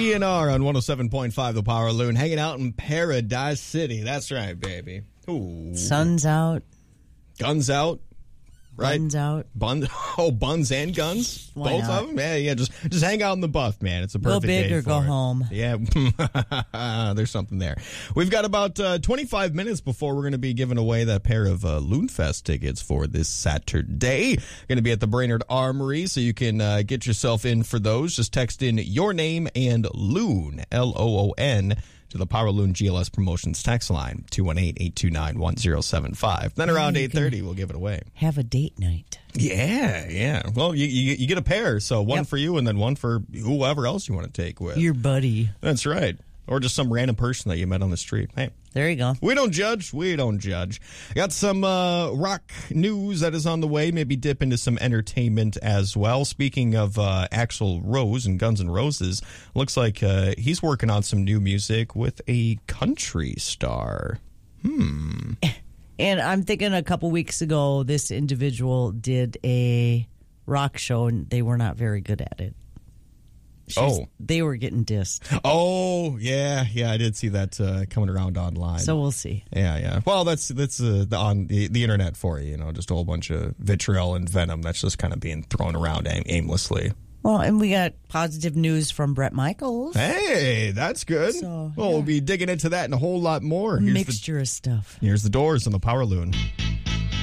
GNR on 107.5 The Power Loon, hanging out in Paradise City. That's right, baby. Ooh. Sun's out. Guns out. Right? Buns out. Buns and guns? Why Both not? of them? Yeah, just hang out in the buff, man. It's a perfect Go big day or for go it. home. Yeah, there's something there. We've got about 25 minutes before we're going to be giving away that pair of Loonfest tickets for this Saturday. Going to be at the Brainerd Armory, so you can get yourself in for those. Just text in your name and Loon, Loon, to the Power Loon GLS Promotions text line, 218-829-1075. Then around 8:30, we'll give it away. Have a date night. Yeah. Well, you get a pair, so one for you and then one for whoever else you want to take with. Your buddy. That's right. Or just some random person that you met on the street. Hey. There you go. We don't judge. Got some rock news that is on the way. Maybe dip into some entertainment as well. Speaking of Axl Rose and Guns N' Roses, looks like he's working on some new music with a country star. And I'm thinking a couple weeks ago, this individual did a rock show, and they were not very good at it. They were getting dissed. Oh, yeah, I did see that coming around online. So we'll see. Yeah. Well, that's on the internet for you, just a whole bunch of vitriol and venom that's just kind of being thrown around aimlessly. Well, and we got positive news from Bret Michaels. Hey, that's good. So, We'll be digging into that and a whole lot more. Mixture of stuff. Here's the Doors on the Power Loon.